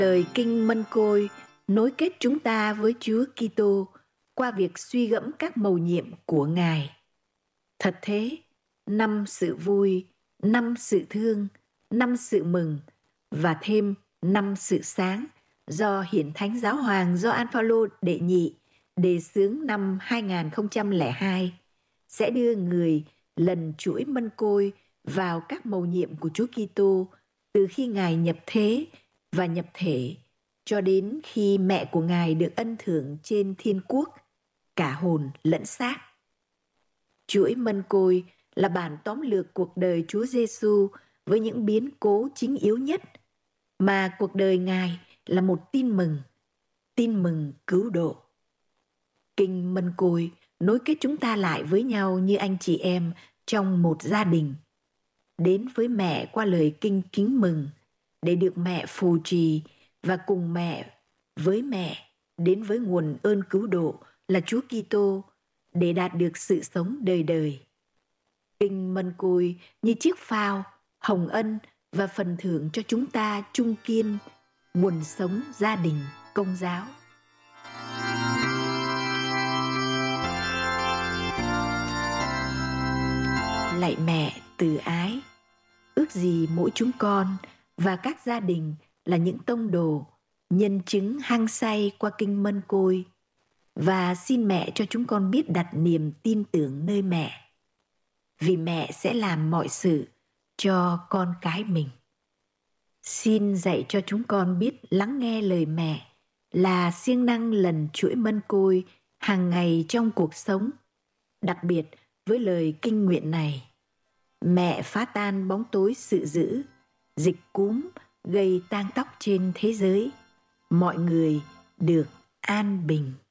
Lời Kinh Mân Côi nối kết chúng ta với Chúa Kitô qua việc suy gẫm các mầu nhiệm của Ngài. Thật thế, 5 sự vui, 5 sự thương, 5 sự mừng và thêm 5 sự sáng do Hiển Thánh Giáo Hoàng Gioan Phaolô đệ nhị đề xướng năm 2002 sẽ đưa người lần chuỗi mân côi vào các mầu nhiệm của Chúa Kitô từ khi Ngài nhập thế và nhập thể cho đến khi mẹ của Ngài được ân thưởng trên thiên quốc, cả hồn lẫn xác. Chuỗi mân côi là bản tóm lược cuộc đời Chúa Giêsu với những biến cố chính yếu nhất, mà cuộc đời Ngài là một tin mừng cứu độ. Kinh Mân Côi nối kết chúng ta lại với nhau như anh chị em trong một gia đình. Đến với mẹ qua lời kinh kính mừng, để được mẹ phù trì và cùng mẹ với mẹ đến với nguồn ơn cứu độ là Chúa Kitô để đạt được sự sống đời đời. Kinh Mân Côi như chiếc phao, hồng ân và phần thưởng cho chúng ta trung kiên, nguồn sống gia đình Công giáo. Lạy mẹ từ ái, ước gì mỗi chúng con và các gia đình là những tông đồ, nhân chứng hăng say qua Kinh Mân Côi, và xin mẹ cho chúng con biết đặt niềm tin tưởng nơi mẹ, vì mẹ sẽ làm mọi sự cho con cái mình. Xin dạy cho chúng con biết lắng nghe lời mẹ là siêng năng lần chuỗi mân côi hàng ngày trong cuộc sống, đặc biệt với lời kinh nguyện này: mẹ phá tan bóng tối sự dữ, dịch cúm gây tang tóc trên thế giới, mọi người được an bình.